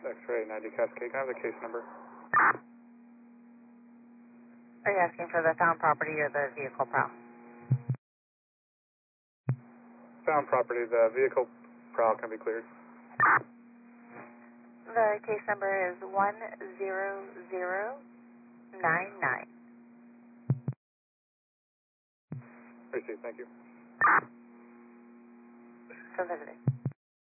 X-ray 90 Cascade. Can I have the case number? Are you asking for the found property or the vehicle prowl? Found property. The vehicle prowl can be cleared. The case number is 10099. Received. Thank you. So visited.